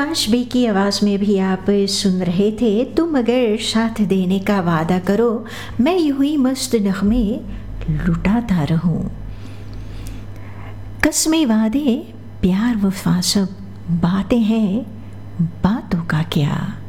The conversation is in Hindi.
प्रकाश बे की आवाज़ में भी आप सुन रहे थे तुम अगर साथ देने का वादा करो, मैं यूं ही मस्त नगमे लुटाता रहूं। कसमें वादे प्यार वफा सब बातें हैं, बातों का क्या।